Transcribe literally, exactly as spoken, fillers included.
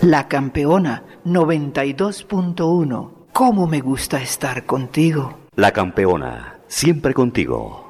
La Campeona noventa y dos punto uno. ¿Cómo me gusta estar contigo? La Campeona, siempre contigo.